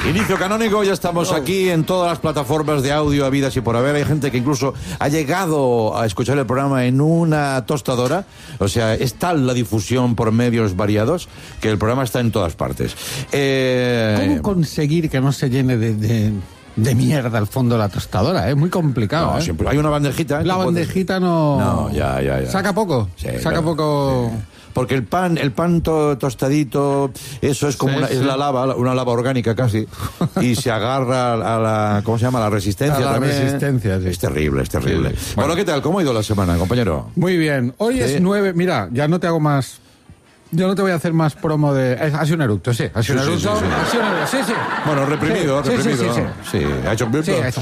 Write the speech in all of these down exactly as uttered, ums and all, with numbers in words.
Inicio canónico, ya estamos aquí en todas las plataformas de audio habidas y por haber. Hay gente que incluso ha llegado a escuchar el programa en una tostadora. O sea, es tal la difusión por medios variados que el programa está en todas partes. Eh... ¿Cómo conseguir que no se llene de... de... de mierda al fondo de la tostadora? Es muy complicado. No, ¿eh? siempre hay una bandejita. La bandejita puedes... no... No, ya, ya, ya. ¿Saca poco? Sí, Saca claro, poco... Sí. Porque el pan, el pan to, tostadito, eso es como sí, una, sí. es la lava, una lava orgánica casi, y se agarra a la, ¿cómo se llama? La resistencia a la también. resistencia, sí. Es terrible, es terrible. Sí, bueno. bueno, ¿qué tal? ¿Cómo ha ido la semana, compañero? Muy bien. Hoy ¿Sí? es nueve... Mira, ya no te hago más... Yo no te voy a hacer más promo de... Es, ha sido un eructo, sí. Ha sido Sí, un sí, eructo. sí, sí. Ha sido un eructo, sí, sí. Bueno, reprimido, Sí, sí, reprimido. sí, Sí, sí, ha hecho... Sí, ha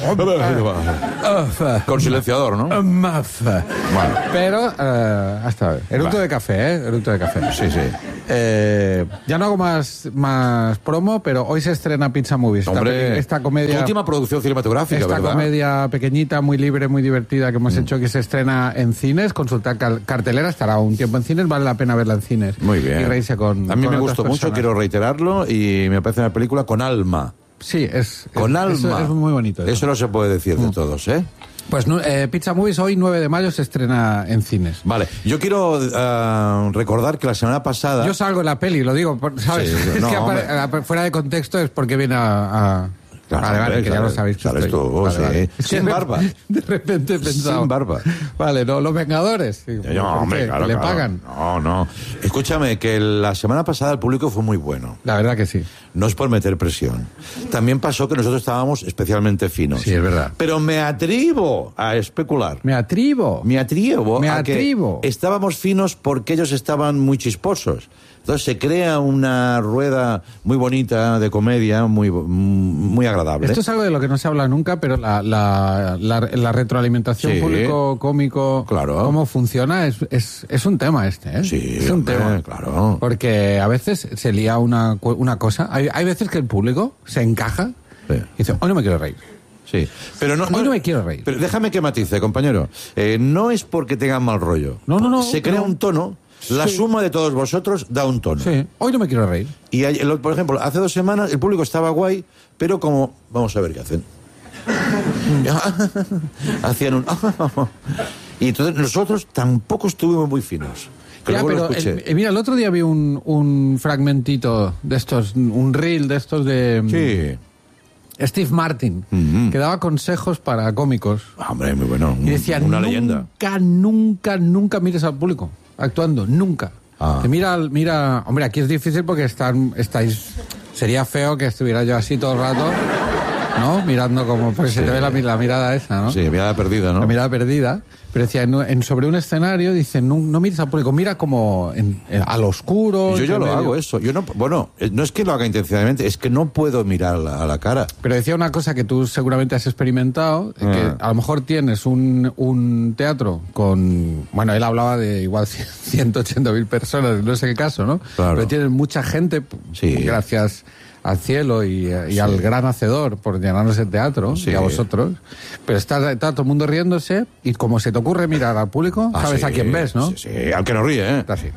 hecho- Con silenciador, ¿no? Maf. Bueno. Pero, eh, hasta ver. Eructo Va. de café, ¿eh? Eructo de café. Sí, sí. Eh, ya no hago más, más promo, pero hoy se estrena Pizza Movies. Esta, Hombre, pe- esta tu comedia... última producción cinematográfica, Esta ¿verdad? comedia pequeñita, muy libre, muy divertida que hemos mm. hecho, que se estrena en cines. Consultar cal- cartelera, estará un tiempo en cines, vale la pena verla en cines. Muy bien. Y reírse con A mí con me otras gustó mucho, personas. quiero reiterarlo, y me parece una película con alma. Sí, es... Con es, alma. Eso es muy bonito. Eso, eso no se puede decir de mm. todos, ¿eh? Pues eh, Pizza Movies hoy, nueve de mayo, se estrena en cines. Vale, yo quiero uh, recordar que la semana pasada... Yo salgo en la peli, lo digo, ¿sabes? Sí, es no, que hombre. apare- fuera de contexto es porque viene a... a... Claro, vale, vale, hombre, que ya sabes, lo sabéis. que sabes estoy- tú, vale, sí. vale. Sin De- barba. De repente he pensado... Sin barba. Vale, no, los Vengadores. Sí, No, ¿por hombre, qué? claro, ¿Le claro. pagan? No, no. Escúchame, que la semana pasada el público fue muy bueno. La verdad que sí. No es por meter presión. También pasó que nosotros estábamos especialmente finos. Sí, es verdad. Pero me atrevo a especular. Me atribo. Me atrevo Me a atrevo. que estábamos finos porque ellos estaban muy chisposos. Entonces se crea una rueda muy bonita de comedia, muy, muy agradable. Esto es algo de lo que no se habla nunca, pero la, la, la, la retroalimentación Sí. público-cómico, Claro. cómo funciona, es, es, es un tema este, ¿eh? Sí, es un hombre, tema. claro. Porque a veces se lía una, cu- una cosa. Hay, hay veces que el público se encaja Sí. y dice, hoy no me quiero reír. Sí, pero no, Hoy no me quiero reír. Pero déjame que matice, compañero. Eh, no es porque tengan mal rollo. No, no, no, Se crea no. un tono. La Sí. suma de todos vosotros da un tono. Sí, hoy no me quiero reír. Y hay- el- por ejemplo, hace dos semanas el público estaba guay, pero como vamos a ver qué hacen. Hacían un y entonces nosotros tampoco estuvimos muy finos. Que Ya, luego lo pero escuché. el- eh, mira, el otro día vi un, un fragmentito de estos, un reel de estos de Sí. Steve Martin, Ujú. que daba consejos para cómicos. Hombre, muy bueno. Y decía, una nunca, leyenda. nunca, nunca mires al público actuando, nunca. Ah. Que mira, al- mira, hombre, aquí es difícil porque están, estáis, sería feo que estuviera yo así todo el rato, ¿no? Mirando como, porque se te ve la, mi- la mirada esa, ¿no? Sí, mirada perdida, ¿no? La mirada perdida. Pero decía, en, en- sobre un escenario, dice, no, no mires al público, mira como en, en- al oscuro. Yo ya entre lo medio. hago eso. Yo no, bueno, eh, no es que lo haga intencionalmente, es que no puedo mirar a la, a la cara. Pero decía una cosa que tú seguramente has experimentado, eh, que Ah. a lo mejor tienes un, un teatro con... Bueno, él hablaba de igual ciento ochenta mil personas, no sé qué caso, ¿no? Claro. Pero tienes mucha gente, Sí. gracias al cielo y, y Sí. al gran hacedor por llenarnos el teatro, Sí. y a vosotros. Pero está, está todo el mundo riéndose y como se te ocurre mirar al público, Ah, sabes sí, a quién ves, ¿no? Sí, sí, al que no ríe, ¿eh? Está así.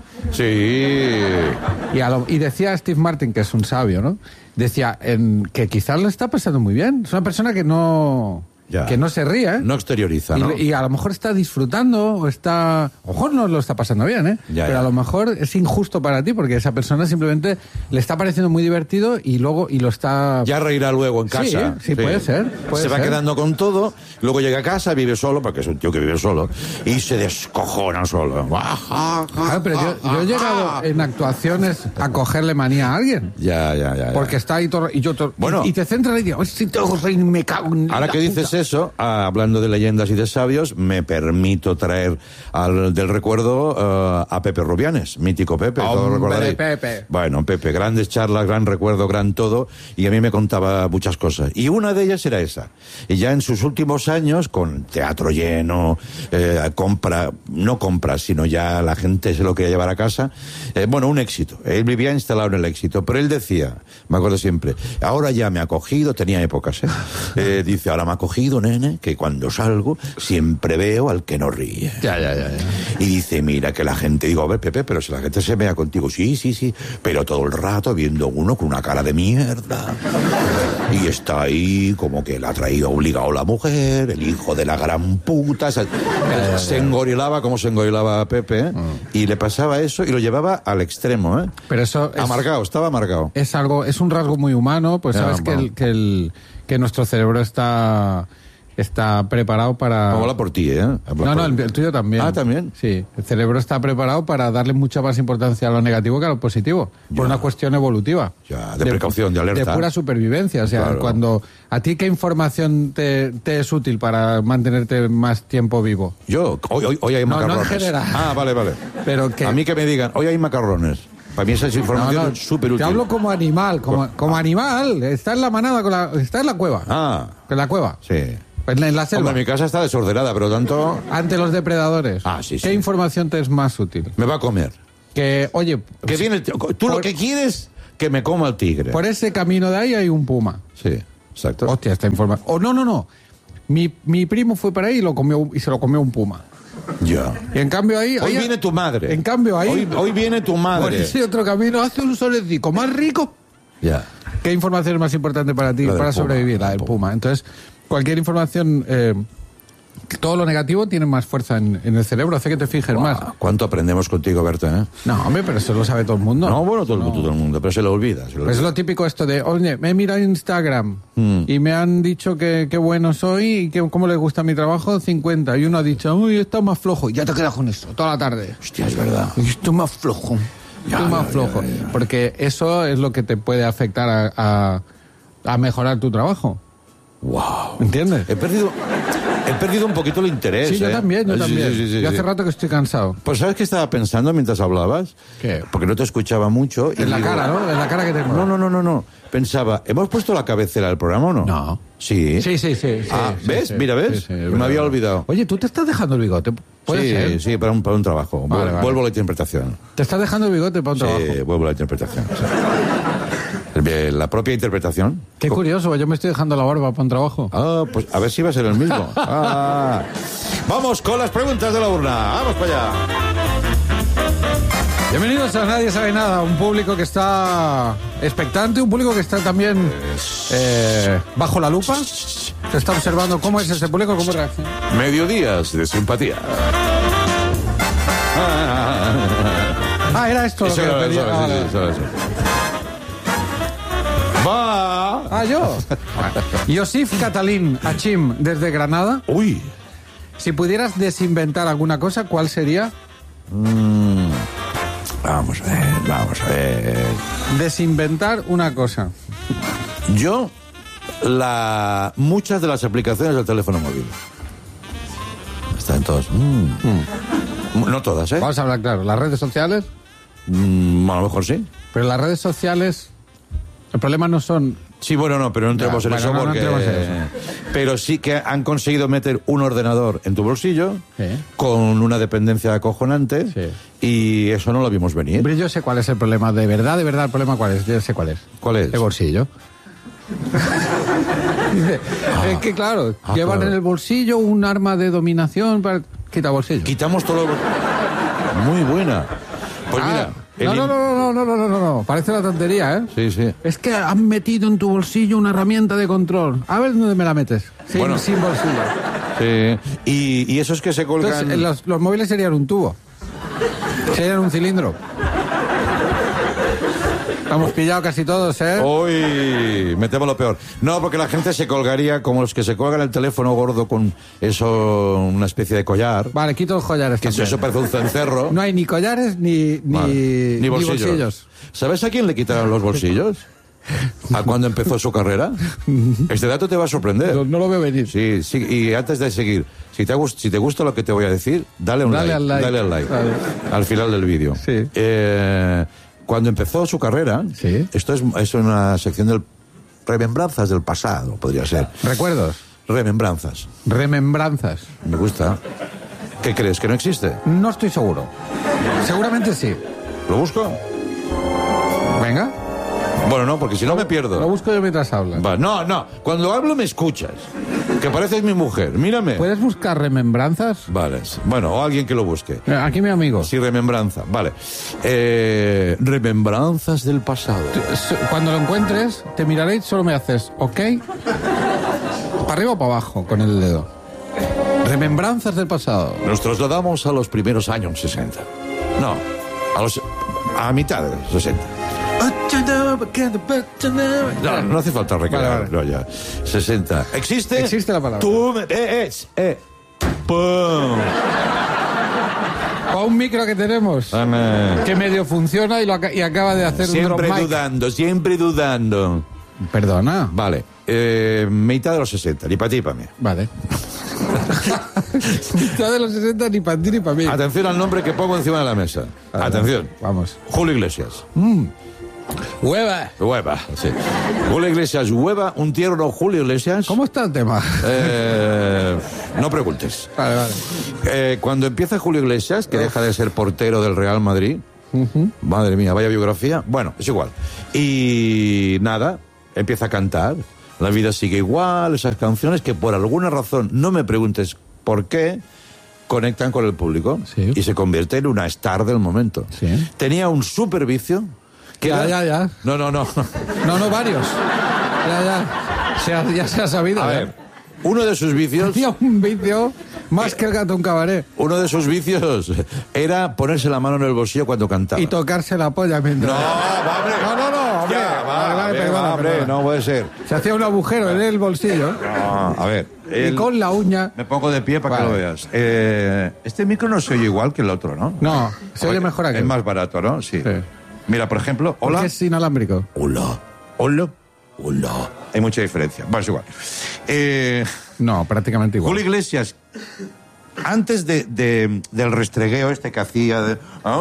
Sí. Y, a lo- y decía Steve Martin, que es un sabio, ¿no? Decía en, que quizás lo está pasando muy bien. Es una persona que no, Ya. que no se ríe, ¿eh? No exterioriza, ¿no? Y, y a lo mejor está disfrutando o está... A lo mejor no lo está pasando bien, ¿eh? Ya, Pero ya. a lo mejor es injusto para ti porque esa persona simplemente le está pareciendo muy divertido y luego y lo está... Ya reirá luego en Sí, casa. sí, puede ser, puede se va ser. quedando con todo, luego llega a casa, vive solo, porque es un tío que vive solo, y se descojona solo. Claro, pero yo, yo he llegado en actuaciones a cogerle manía a alguien. Ya, ya, ya. ya. Porque está ahí todo... Y, yo todo- Bueno. y, y te centras y dices, "Ay, si tengo que reír, me cago en Ahora la que dices puta". eso, ah, hablando de leyendas y de sabios, me permito traer al del recuerdo eh, a Pepe Rubianes, mítico Pepe. todos Hombre, recordaréis. Pepe. Bueno, Pepe, grandes charlas, gran recuerdo, gran todo, y a mí me contaba muchas cosas. Y una de ellas era esa. Y ya en sus últimos años, con teatro lleno, eh, compra, no compra, sino ya la gente se lo quería llevar a casa, eh, bueno, un éxito. Él vivía instalado en el éxito, pero él decía, me acuerdo siempre, ahora ya me ha cogido, tenía épocas, ¿eh? Eh, dice, ahora me ha cogido, nene, que cuando salgo siempre veo al que no ríe. Ya, ya, ya, ya. Y dice, mira que la gente, digo, a ver, Pepe, pero si la gente se mea contigo, sí, sí, sí, pero todo el rato viendo uno con una cara de mierda. Y está ahí como que la ha traído obligado la mujer, el hijo de la gran puta. Se, se engorilaba como se engorilaba a Pepe, ¿eh? Mm. Y le pasaba eso y lo llevaba al extremo, ¿eh? Pero eso es, amargado, estaba amargado. Es algo, es un rasgo muy humano, pues ya, sabes que, el, que, el, que nuestro cerebro está... está preparado para... Habla por ti, ¿eh? Habla no, por... no, el, el tuyo también. Ah, ¿también? Sí, el cerebro está preparado para darle mucha más importancia a lo negativo que a lo positivo, ya. Por una cuestión evolutiva. Ya, de, de precaución, de alerta. De pura supervivencia, o sea, claro. Cuando... ¿A ti qué información te, te es útil para mantenerte más tiempo vivo? Yo, hoy, hoy, hoy hay no, macarrones. No en general. Ah, vale, vale. Pero que... A mí que me digan, hoy hay macarrones. Para mí esa es información no, no, súper útil. Te hablo como animal, como, como ah. animal. Está en la manada, con la, está en la cueva. Ah. En la cueva. Sí. En la selva. Hombre, mi casa está desordenada, pero tanto... Ante los depredadores. Ah, sí, sí. ¿Qué información te es más útil? Me va a comer. Que, oye... Que viene el t- Tú por... lo que quieres, que me coma el tigre. Por ese camino de ahí hay un puma. Sí, exacto. Hostia, esta información... Oh, no, no, no. Mi, mi primo fue para ahí y, lo comió, y se lo comió un puma. Ya. Y en cambio ahí... Hoy ahí, viene tu madre. En cambio ahí... Hoy, hoy viene tu madre. Por ese otro camino hace un solecico más rico. Ya. ¿Qué información es más importante para ti, para puma, sobrevivir? La del puma. puma. Entonces... Cualquier información, eh, todo lo negativo tiene más fuerza en, en el cerebro, hace que te fijes wow, más. ¿Cuánto aprendemos contigo, Berta? ¿eh? No, hombre, pero eso lo sabe todo el mundo. No, bueno, todo, no. El, todo el mundo, pero se lo olvida. Se lo pues olvida. Es lo típico esto de, oye, me he mirado Instagram mm. y me han dicho que qué bueno soy y que cómo les gusta mi trabajo, cincuenta. Y uno ha dicho, uy, está más flojo. Y ya te quedas con eso toda la tarde. Hostia, es verdad. Estoy más flojo. Ya, estoy más ya, flojo. Ya, ya. Porque eso es lo que te puede afectar a, a, a mejorar tu trabajo. Wow. ¿Entiendes? He perdido, he perdido un poquito el interés. Sí, yo ¿eh? también, yo sí, también. Sí, sí, sí, yo sí. hace rato que estoy cansado. Pues ¿sabes qué estaba pensando mientras hablabas? ¿Qué? Porque no te escuchaba mucho. Y en la digo, cara, ¿no? En la cara que tengo. No, no, no, no, no. Pensaba, ¿hemos puesto la cabecera del programa o no? No. Sí. Sí, sí, sí. sí ah, sí, ¿ves? Sí, Mira, ¿ves? Sí, sí, me había verdad. olvidado. Oye, ¿tú te estás dejando el bigote? ¿Puede sí, ser? sí, para un, para un trabajo. Vale, Vuelvo vale. a la interpretación. ¿Te estás dejando el bigote para un sí, trabajo? Sí, vuelvo a la interpretación. Sí. La propia interpretación. Qué curioso, yo me estoy dejando la barba para un trabajo. Ah, pues a ver si va a ser el mismo. Ah. Vamos con las preguntas de la urna. Vamos para allá. Bienvenidos a Nadie Sabe Nada, un público que está expectante, un público que está también eh, bajo la lupa. Se está observando cómo es ese público, cómo reacciona. Mediodías de simpatía. Ah, era esto lo eso, que eso, pedía. Eso, Ah, eso, eso, eso. Va. Ah, yo. Yosif Catalín Achim, desde Granada. Uy. Si pudieras desinventar alguna cosa, ¿cuál sería? Mm. Vamos a ver, vamos a ver. Desinventar una cosa. Yo, la muchas de las aplicaciones del teléfono móvil. Están todas. Mm. Mm. No todas, ¿eh? Vamos a hablar claro. ¿Las redes sociales? Mm, a lo mejor sí. Pero las redes sociales, el problema no son... Sí, bueno, no, pero no entremos Ya, en bueno, eso no, no porque... entremos en eso. Pero sí que han conseguido meter un ordenador en tu bolsillo Sí. con una dependencia acojonante Sí. y eso no lo vimos venir. Hombre, yo sé cuál es el problema. De verdad, de verdad, el problema cuál es. Yo sé cuál es. ¿Cuál es? El bolsillo. Dice, Ah. es que claro, Ah, llevan claro. en el bolsillo un arma de dominación para... Quita bolsillo. Quitamos todo lo... Muy buena. Pues Ah, mira... el no, no, in- no, no, no, no, no, no, no. Parece una tontería, ¿eh? Sí, sí. Es que han metido en tu bolsillo una herramienta de control. A ver dónde me la metes. Sin, Bueno. sin bolsillo. Sí. Y, y esos que se colgan... Entonces, los, los móviles serían un tubo. Serían un cilindro. Hemos pillado casi todos, ¿eh? Hoy metemos lo peor. No, porque la gente se colgaría como los que se colgan el teléfono gordo con eso, una especie de collar. Vale, quito los collares. Que eso, también. eso parece un cencerro. No hay ni collares ni, ni, Vale. ni Ni bolsillos. bolsillos. ¿Sabes a quién le quitaron los bolsillos? ¿A cuándo empezó su carrera? Este dato te va a sorprender. No, no lo veo venir. Sí, sí, y antes de seguir, si te, gust- si te gusta lo que te voy a decir, dale un Dale like, al like. Dale al like. Vale. Al final del vídeo. Sí. Eh, cuando empezó su carrera, Sí. esto es, es una sección del remembranzas del pasado, podría ser. ¿Recuerdos? Remembranzas. Remembranzas. Me gusta. ¿Qué crees? ¿Que no existe? No estoy seguro. Seguramente sí. ¿Lo busco? Venga. Bueno, no, porque si no me pierdo. Lo busco yo mientras hablas. Va, no, no, cuando hablo me escuchas. Que pareces mi mujer, mírame. ¿Puedes buscar remembranzas? Vale, bueno, o alguien que lo busque. Aquí mi amigo. Sí, remembranza, vale. Eh, remembranzas del pasado. Cuando lo encuentres, te miraré y solo me haces, ¿ok? ¿Para arriba o para abajo con el dedo? Remembranzas del pasado. Nos trasladamos a los primeros años sesenta. No, a los... a mitad de los sesenta. No, no hace falta recrear, vale, vale. No, ya. sesenta. ¿Existe? Existe la palabra. Tú me... Eh, es, eh. ¡Pum! O un micro que tenemos. Ana. Que medio funciona y, lo ac- y acaba de hacer siempre un drop mic. Siempre dudando, siempre dudando. Perdona. Vale. Eh, mitad de los sesenta, ni para ti ni para mí. Vale. Mitad de los sesenta, ni para ti ni para mí. Atención al nombre que pongo encima de la mesa. Vale, atención. Vamos. Julio Iglesias. Mm. Hueva. Hueva, sí. Julio Iglesias, hueva, un tierno Julio Iglesias. ¿Cómo está el tema? Eh, no preguntes. Vale, vale. Eh, cuando empieza Julio Iglesias, que deja de ser portero del Real Madrid, uh-huh. Madre mía, vaya biografía. Bueno, es igual. Y nada, empieza a cantar. La vida sigue igual, esas canciones que por alguna razón, no me preguntes por qué, conectan con el público. Sí. Y se convierte en una star del momento. Sí. Tenía un super vicio. Que ya, era... ya, ya. No, no, no. No, no, varios. Ya, ya. Se ha, ya se ha sabido. A ¿eh? ver, uno de sus vicios... Tenía un vicio más que el gato un cabaret. Uno de sus vicios era ponerse la mano en el bolsillo cuando cantaba. Y tocarse la polla mientras... No, va, hombre. No, no, no, hombre. Ya, va, vale, vale, a ver, perdona, va, hombre, perdona. no puede ser. Se hacía un agujero en el bolsillo. No, a ver. Y el... con la uña... Me pongo de pie para vale. que lo veas. Eh, este micro no se oye igual que el otro, ¿no? No, se oye mejor aquí. Es más barato, ¿no? Sí. Sí. Mira, por ejemplo, hola. Porque es inalámbrico. Hola. Hola. Hola. Hay mucha diferencia. Bueno, es igual. Eh, no, prácticamente igual. Julio Iglesias, antes de, de, del restregueo este que hacía, de,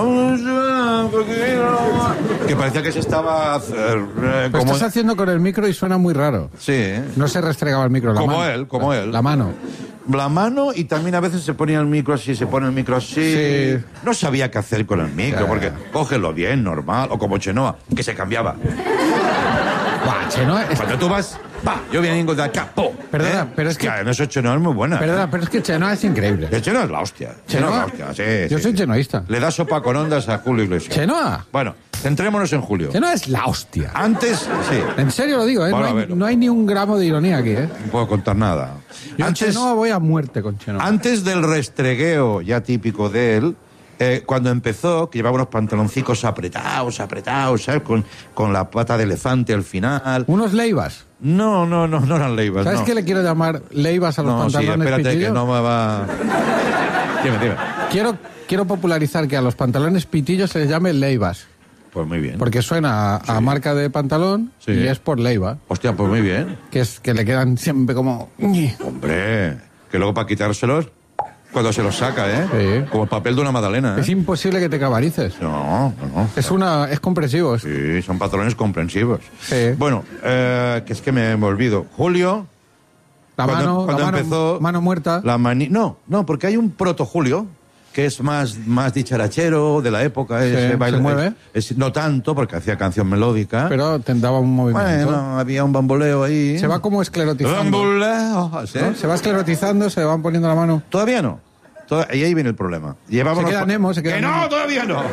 que parecía que se estaba... Eh, Lo como estás haciendo con el micro y suena muy raro. Sí, ¿eh? No se restregaba el micro, la Como mano. él, como la, él. La mano. La mano, y también a veces se ponía el micro así, se pone el micro así. Sí. No sabía qué hacer con el micro, Ya. porque cógelo bien, normal, o como Chenoa, que se cambiaba. Buah, Chenoa es... Cuando tú vas, va, yo vengo de acá, po. Perdona, pero es que- en eso Chenoa es muy buena. Perdona, pero es que Chenoa es increíble. El Chenoa es la hostia. Chenoa es la hostia, sí, Yo sí, soy sí. chenoísta. Le da sopa con ondas a Julio Iglesias. ¿Chenoa? Bueno, centrémonos en Julio. Chenoa es la hostia. Antes, sí, En serio lo digo, ¿eh? Bueno, no, a hay, ver. no hay ni un gramo de ironía aquí, ¿eh? no puedo contar nada. Yo Antes... Chenoa voy a muerte con Chenoa. Antes del restregueo ya típico de él, eh, cuando empezó, que llevaba unos pantaloncicos apretados, apretados, ¿sabes? Con, con la pata de elefante al final. Unos leivas. No, no, no, no eran leivas. ¿Sabes no. qué le quiero llamar leivas a los No, sí, pantalones espérate pitillos? que no me va... Dime, dime. Quiero, quiero popularizar que a los pantalones pitillos se les llame leivas. Pues muy bien. Porque suena a, a marca de pantalón Sí. y es por leiva. Hostia, pues muy bien. Que es que le quedan siempre como... Hombre, que luego para quitárselos, cuando se los saca, ¿eh? Sí. Como el papel de una magdalena, ¿eh? Es imposible que te cabarices. No, no, no. Es una... es compresivo. es- Sí, son pantalones comprensivos. Sí. Bueno, eh, que es que me, me olvido. Julio... La Cuando- mano, cuando la mano, empezó mano muerta. La mani... No, no, porque hay un proto Julio que es más, más dicharachero de la época. Sí, ese ¿se baile- mueve? es- no tanto, porque hacía canción melódica. Pero te daba un movimiento. bueno, había un bamboleo ahí. Se va como esclerotizando. Bamboleo, ¿sí? ¿No? Se va esclerotizando, se van poniendo la mano. Todavía no. Toda- Y ahí viene el problema. Llevaba Se unos queda pa- Nemo, se queda ¡Que no, Nemo. todavía no!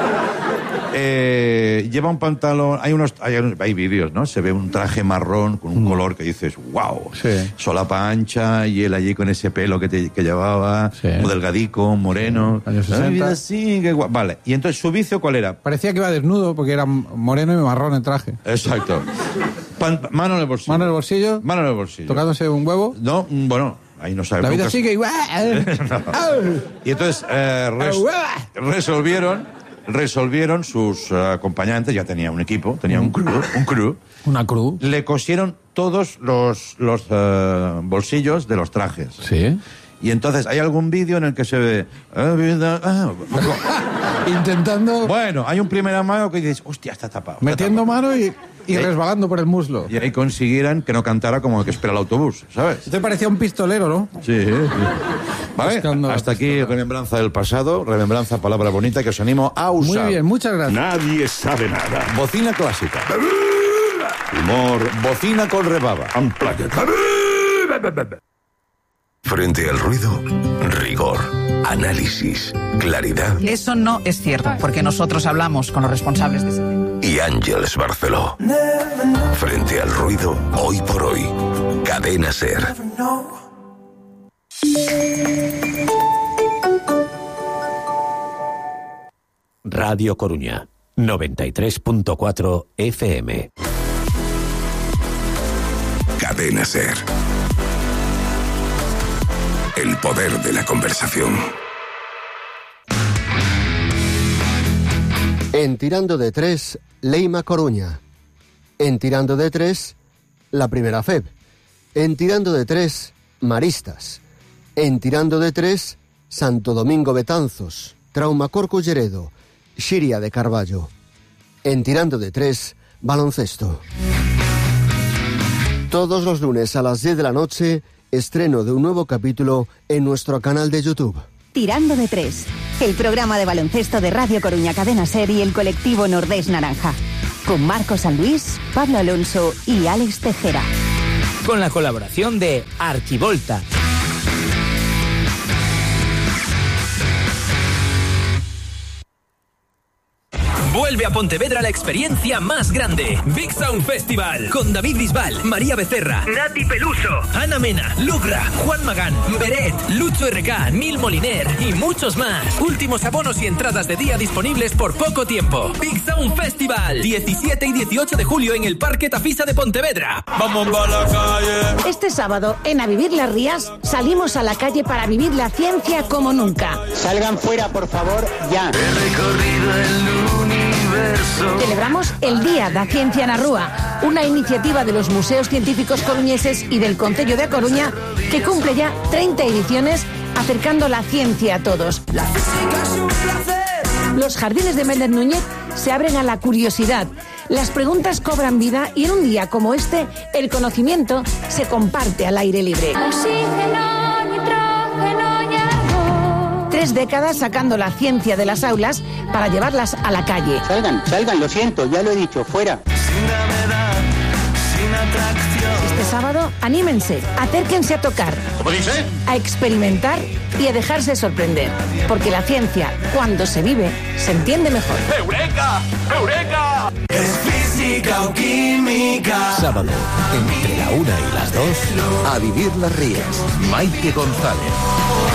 Eh, lleva un pantalón, hay unos, hay, hay vídeos, ¿no? Se ve un traje marrón con un Mm. color que dices, wow, Sí. solapa ancha y él allí con ese pelo que, te- que llevaba, Sí. muy delgadico, moreno. Años Ay, sesenta. mira, así, qué guay. Vale, y entonces su vicio, ¿cuál era? Parecía que iba desnudo porque era moreno y marrón el traje. Exacto. Pan- mano en el bolsillo. Mano en el bolsillo, Mano en el bolsillo. tocándose un huevo. No, mm, bueno, ahí no sabes. La vida nunca- sigue igual. Y entonces eh, res- resolvieron, resolvieron sus eh, acompañantes, ya tenía un equipo, tenía un crew, un crew, Una cruz. le cosieron todos los, los eh, bolsillos de los trajes. Sí. Y entonces hay algún vídeo en el que se ve... "Ah, vida, ah". Intentando, Bueno, hay un primer amago que dices, hostia, está tapado. está metiendo tapado". mano y, y Eh. resbalando por el muslo. Y ahí consiguieran que no cantara como que espera el autobús, ¿sabes? Te parecía un pistolero, ¿no? Sí, sí. ¿Vale? Buscando- Hasta aquí remembranza del pasado, remembranza, palabra bonita que os animo a Muy usar. bien, muchas gracias. Nadie sabe nada. Bocina clásica. humor, bocina con rebaba. Frente al ruido, rigor, análisis, claridad. Eso no es cierto, porque nosotros hablamos con los responsables de ese centro. Y Ángeles Barceló. Frente al ruido, hoy por hoy. Cadena SER. Radio Coruña, noventa y tres punto cuatro F M. Cadena SER. El poder de la conversación. En Tirando de Tres, Leima Coruña. En Tirando de Tres, la Primera F E B. En Tirando de Tres, Maristas. En Tirando de Tres, Santo Domingo Betanzos, Traumacorco Lleredo, Xiria de Carballo. En Tirando de Tres, baloncesto. Todos los lunes a las diez de la noche, estreno de un nuevo capítulo en nuestro canal de YouTube. Tirando de Tres, el programa de baloncesto de Radio Coruña Cadena SER y el colectivo Nordés Naranja. Con Marco San Luis, Pablo Alonso y Alex Tejera. Con la colaboración de Arquivolta. Vuelve a Pontevedra la experiencia más grande. Big Sound Festival. Con David Bisbal, María Becerra, Nati Peluso, Ana Mena, Lugra, Juan Magán, Beret, Lucho R K, Nil Moliner y muchos más. Últimos abonos y entradas de día disponibles por poco tiempo. Big Sound Festival. diecisiete y dieciocho de julio en el Parque Tafisa de Pontevedra. Vamos a la calle. Este sábado, en A Vivir las Rías, salimos a la calle para vivir la ciencia como nunca. Salgan fuera, por favor, ya. He recorrido el universo. Celebramos el Día da Ciencia na Rúa, una iniciativa de los museos científicos coruñeses y del Concello de A Coruña que cumple ya treinta ediciones acercando la ciencia a todos. La física es un placer. Los jardines de Méndez Núñez se abren a la curiosidad. Las preguntas cobran vida y en un día como este, el conocimiento se comparte al aire libre. Oxígeno, nitrógeno y argón. Tres décadas sacando la ciencia de las aulas para llevarlas a la calle. Salgan, salgan, lo siento, ya lo he dicho, fuera. Sin gravedad, sin atracción. Este sábado, anímense, acérquense a tocar, ¿Cómo dice? a experimentar y a dejarse sorprender. Porque la ciencia, cuando se vive, se entiende mejor. ¡Eureka! ¡Eureka! Es física o química. Sábado, entre la una y las dos, A Vivir las Rías. Maite González.